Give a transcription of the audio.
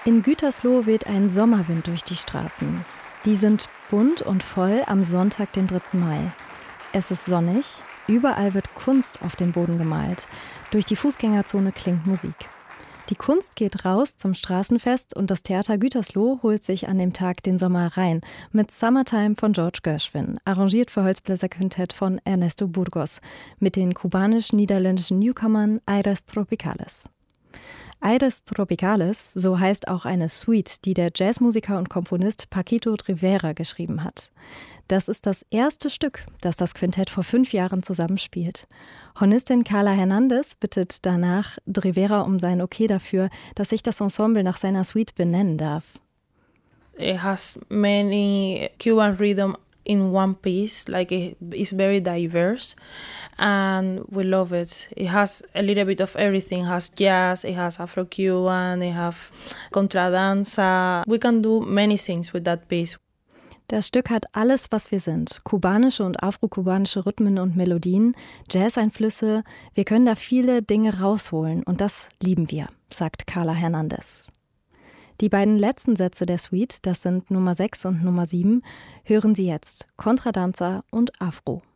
In Gütersloh weht ein Sommerwind durch die Straßen. Die sind bunt und voll am Sonntag, den 3. Mai. Es ist sonnig, überall wird Kunst auf den Boden gemalt. Durch die Fußgängerzone klingt Musik. Die Kunst geht raus zum Straßenfest und das Theater Gütersloh holt sich an dem Tag den Sommer rein mit Summertime von George Gershwin, arrangiert für Holzbläserquintett von Ernesto Burgos, mit den kubanisch-niederländischen Newcomern Aires Tropicales. Aires Tropicales, so heißt auch eine Suite, die der Jazzmusiker und Komponist Paquito D'Rivera geschrieben hat. Das ist das erste Stück, das das Quintett vor 5 Jahren zusammenspielt. Hornistin Carla Hernandez bittet danach D'Rivera um sein Okay dafür, dass sich das Ensemble nach seiner Suite benennen darf. It has many Cuban rhythm in one piece, like it's very diverse, and we love it. It has a little bit of everything. It has jazz, it has Afro-Cuban, it has contradanza. We can do many things with that piece. Das Stück hat alles, was wir sind. Kubanische und afrokubanische Rhythmen und Melodien, Jazz-Einflüsse. Wir können da viele Dinge rausholen und das lieben wir, sagt Carla Hernandez. Die beiden letzten Sätze der Suite, das sind Nummer 6 und Nummer 7, hören Sie jetzt. Contradanza und Afro.